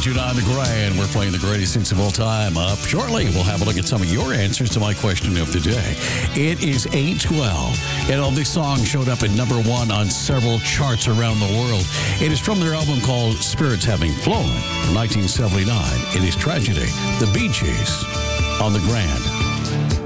Imagine on the Grand. We're playing the greatest hits of all time. Up shortly, we'll have a look at some of your answers to my question of the day. It is 8:12. And this song showed up at number 1 on several charts around the world. It is from their album called Spirits Having Flown from 1979. It is Tragedy. The Bee Gees on the Grand.